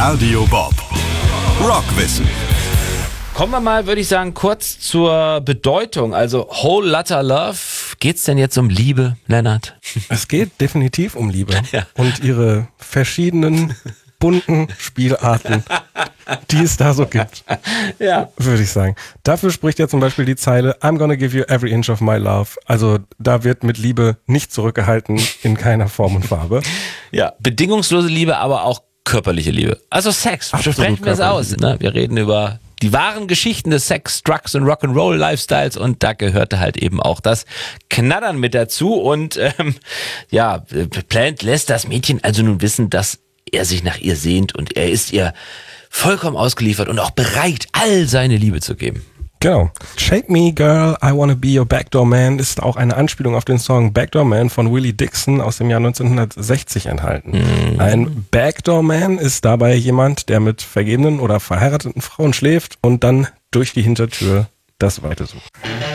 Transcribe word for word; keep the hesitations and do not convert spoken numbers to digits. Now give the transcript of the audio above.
Radio Bob. Rockwissen. Kommen wir mal, würde ich sagen, kurz zur Bedeutung. Also Whole Lotta Love. Geht's denn jetzt um Liebe, Lennart? Es geht definitiv um Liebe ja. und ihre verschiedenen bunten Spielarten, die es da so gibt, ja. würde ich sagen. Dafür spricht ja zum Beispiel die Zeile I'm gonna give you every inch of my love. Also da wird mit Liebe nicht zurückgehalten in keiner Form und Farbe. Ja, bedingungslose Liebe, aber auch körperliche Liebe. Also Sex, Absolut sprechen wir es aus. Ne? Wir reden über die wahren Geschichten des Sex, Drugs und Rock'n'Roll Lifestyles und da gehörte halt eben auch das Knattern mit dazu und ähm, ja, Plant lässt das Mädchen also nun wissen, dass er sich nach ihr sehnt und er ist ihr vollkommen ausgeliefert und auch bereit, all seine Liebe zu geben. Genau. Shake Me Girl, I Wanna Be Your Backdoor Man ist auch eine Anspielung auf den Song Backdoor Man von Willie Dixon aus dem Jahr neunzehnhundertsechzig enthalten. Mm. Ein Backdoor Man ist dabei jemand, der mit vergebenen oder verheirateten Frauen schläft und dann durch die Hintertür das Weite sucht.